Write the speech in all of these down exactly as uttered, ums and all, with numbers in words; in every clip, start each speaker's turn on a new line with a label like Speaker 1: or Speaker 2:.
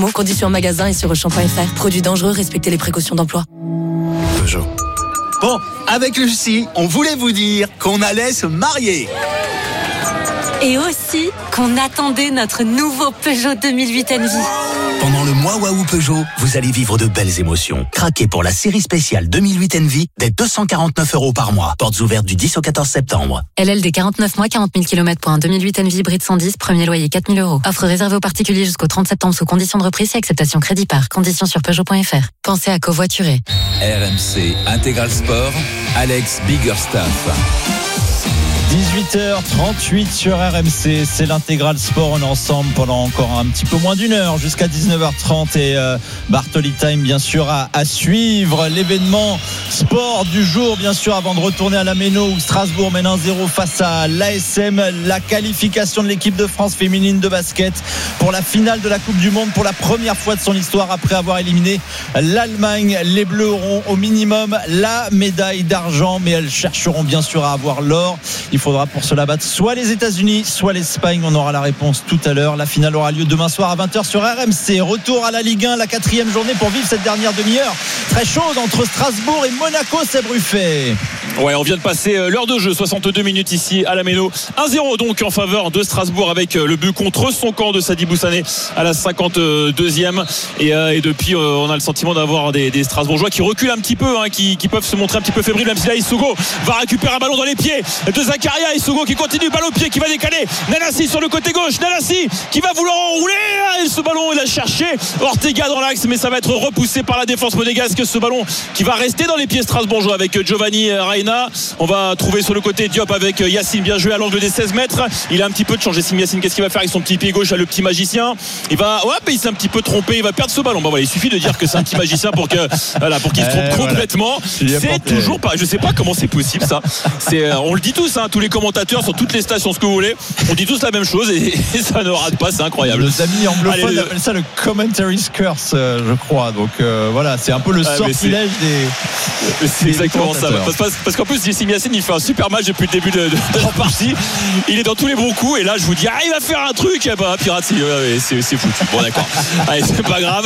Speaker 1: promo, conditions en magasin et sur auchan point f r. Produits dangereux, respectez les précautions d'emploi.
Speaker 2: Peugeot.
Speaker 3: Bon, avec Lucie, on voulait vous dire qu'on allait se marier.
Speaker 4: Et aussi qu'on attendait notre nouveau Peugeot deux mille huit Envy.
Speaker 3: Pendant le mois Waouh Peugeot, vous allez vivre de belles émotions. Craquez pour la série spéciale deux mille huit Envy dès deux cent quarante-neuf euros par mois. Portes ouvertes du dix au quatorze septembre.
Speaker 4: L L D quarante-neuf mois, quarante mille kilomètres pour un deux mille huit Envy hybride cent dix, premier loyer quatre mille euros. Offre réservée aux particuliers jusqu'au trente septembre sous conditions de reprise et acceptation crédit par. Conditions sur Peugeot point f r. Pensez à covoiturer.
Speaker 5: R M C Intégral Sport, Alex Biggerstaff.
Speaker 6: dix-huit heures trente-huit sur R M C, c'est l'intégral sport. On est ensemble pendant encore un petit peu moins d'une heure jusqu'à dix-neuf heures trente et euh, Bartoli Time bien sûr à, à suivre. L'événement sport du jour bien sûr avant de retourner à la Méno où Strasbourg mène un zéro face à l'A S M. La qualification de l'équipe de France féminine de basket pour la finale de la Coupe du Monde pour la première fois de son histoire après avoir éliminé l'Allemagne. Les Bleus auront au minimum la médaille d'argent mais elles chercheront bien sûr à avoir l'or. Il faudra pour cela battre soit les États-Unis, soit l'Espagne. On aura la réponse tout à l'heure. La finale aura lieu demain soir à vingt heures sur R M C. Retour à la Ligue un, la quatrième journée pour vivre cette dernière demi-heure très chaude entre Strasbourg et Monaco. C'est Bruffet.
Speaker 7: Ouais, on vient de passer l'heure de jeu, soixante-deux minutes ici à la Méno. un zéro donc en faveur de Strasbourg avec le but contre son camp de Sadi Boussané à la cinquante-deuxième. Et, euh, et depuis, euh, on a le sentiment d'avoir des, des Strasbourgeois qui reculent un petit peu, hein, qui, qui peuvent se montrer un petit peu fébriles, même si là, Issogo va récupérer un ballon dans les pieds de Zakaria. Issogo qui continue, balle au pied, qui va décaler. Nanassi sur le côté gauche. Nanassi qui va vouloir enrouler. Et ce ballon, il a cherché Ortega dans l'axe, mais ça va être repoussé par la défense monégasque. Ce ballon qui va rester dans les pieds strasbourgeois avec Giovanni Reina. On va trouver sur le côté Diop avec Yacine, bien joué à l'angle des seize mètres. Il a un petit peu de chance. Yacine, qu'est-ce qu'il va faire avec son petit pied gauche, là, le petit magicien? Il va, ouais, il s'est un petit peu trompé. Il va perdre ce ballon. Bah voilà, il suffit de dire que c'est un petit magicien pour que, voilà, pour qu'il se trompe euh, complètement. Voilà. C'est toujours pas. Je sais pas comment c'est possible ça. C'est, on le dit tous, hein, tous les commentateurs sur toutes les stations, ce que vous voulez. On dit tous la même chose et, et ça ne rate pas. C'est incroyable.
Speaker 6: Nos amis anglophones Allez, appellent ça le commentary's curse, euh, je crois. Donc euh, voilà, c'est un peu le ah, sortilège des.
Speaker 7: C'est des exactement ça. Parce, parce, parce qu'en plus, Yacine Yacine, il fait un super match depuis le début de, de, de la partie. Il est dans tous les bons coups et là, je vous dis, ah, il va faire un truc. Ah, bah, Pirate, c'est, c'est, c'est foutu. Bon, d'accord. Allez, c'est pas grave.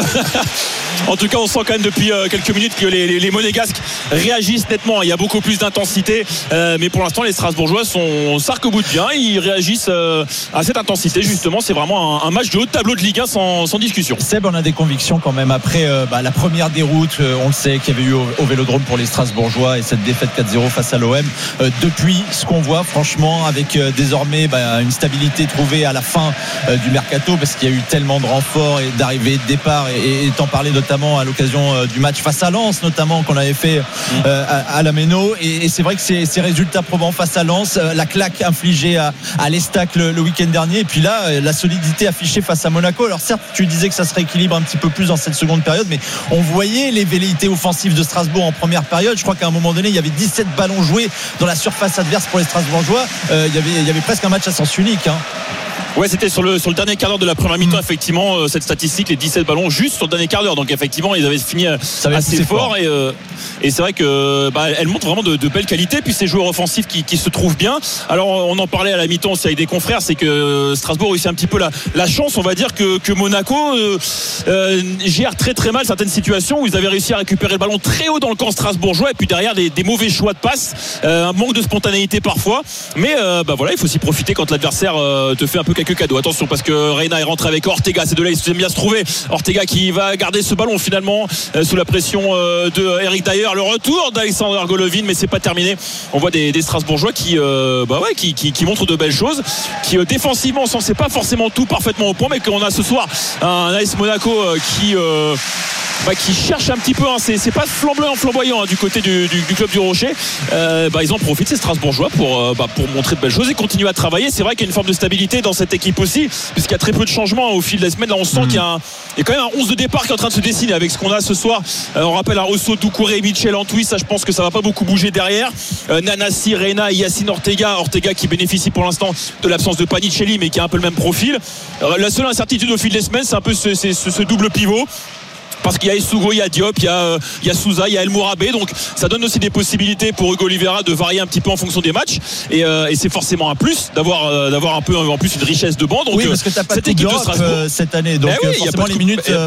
Speaker 7: En tout cas, on sent quand même depuis euh, quelques minutes que les, les, les Monégasques réagissent nettement. Il y a beaucoup plus d'intensité, euh, mais pour l'instant, les Strasbourgeois sont s'arc-boutent bien. Ils réagissent euh, à cette intensité. Justement, c'est vraiment un, un match de haut de tableau de Ligue un sans, sans discussion.
Speaker 6: Seb, on a des convictions quand même après euh, bah, la première déroute. Euh, on le sait qu'il y avait eu au, au Vélodrome pour les Strasbourgeois et cette défaite quatre zéro face à l'O M. Euh, depuis, ce qu'on voit, franchement, avec euh, désormais bah, une stabilité trouvée à la fin euh, du mercato, parce qu'il y a eu tellement de renforts et d'arrivées et de départs, et, et t'en parlais notamment à l'occasion euh, du match face à Lens, notamment qu'on avait fait euh, à, à la Méno. Et, et c'est vrai que ces, ces résultats probants face à Lens, euh, la claque infligée à, à l'Estac le, le week-end dernier, et puis là, euh, la solidité affichée face à Monaco. Alors certes, tu disais que ça se rééquilibre un petit peu plus dans cette seconde période, mais on voyait les velléités offensives de Strasbourg en première période. Je crois qu'à un moment donné, il y avait dix-sept ballons joués dans la surface adverse pour les Strasbourgeois. Euh, il y avait, il y avait presque un match à sens unique, hein.
Speaker 7: Ouais, c'était sur le, sur le dernier quart d'heure de la première mi-temps, effectivement, euh, cette statistique, les dix-sept ballons juste sur le dernier quart d'heure. Donc, effectivement, ils avaient fini euh, assez fort. fort. Et, euh, et c'est vrai que, bah, elle montre vraiment de, de belles qualités. Puis, ces joueurs offensifs qui, qui se trouvent bien. Alors, on en parlait à la mi-temps aussi avec des confrères, c'est que Strasbourg réussit un petit peu la, la chance, on va dire, que, que Monaco euh, euh, gère très très mal certaines situations où ils avaient réussi à récupérer le ballon très haut dans le camp strasbourgeois. Et puis, derrière, des, des mauvais choix de passe, euh, un manque de spontanéité parfois. Mais, euh, bah voilà, il faut s'y profiter quand l'adversaire euh, te fait un peu quelques cadeaux. Attention, parce que Reina est rentré avec Ortega, ces deux-là ils aiment bien se trouver. Ortega qui va garder ce ballon finalement euh, sous la pression euh, de Eric Dyer. Le retour d'Alexander Golovin, mais c'est pas terminé. On voit des, des Strasbourgeois qui, euh, bah ouais, qui, qui, qui montrent de belles choses, qui euh, défensivement on s'en sait pas forcément tout parfaitement au point, mais qu'on a ce soir un A S Monaco euh, qui euh, Bah, qui cherche un petit peu, hein. c'est, c'est pas flamboyant flamboyant hein, du côté du, du, du club du Rocher. euh, bah, ils en profitent ces Strasbourgeois pour, euh, bah, pour montrer de belles choses et continuer à travailler. C'est vrai qu'il y a une forme de stabilité dans cette équipe aussi, puisqu'il y a très peu de changements au fil de la semaine. Là on sent mmh. qu'il y a, un, il y a quand même un onze de départ qui est en train de se dessiner avec ce qu'on a ce soir. euh, on rappelle un Osso, Doucouré, Michel Antwi, ça je pense que ça va pas beaucoup bouger derrière. euh, Nanassi, Reina et Yacine Ortega. Ortega qui bénéficie pour l'instant de l'absence de Panicelli, mais qui a un peu le même profil. euh, la seule incertitude au fil des semaines, c'est un peu ce, ce, ce, ce double pivot, parce qu'il y a Essugo, il y a Diop, il y a, il y a Souza, il y a El Mourabé. Donc ça donne aussi des possibilités pour Hugo Oliveira de varier un petit peu en fonction des matchs. Et, euh, et c'est forcément un plus d'avoir, euh, d'avoir un peu en plus une richesse de banc. Donc
Speaker 6: oui, parce que t'as pas cette équipe de Strasbourg euh, cette année. Donc eh oui, forcément les minutes. Euh,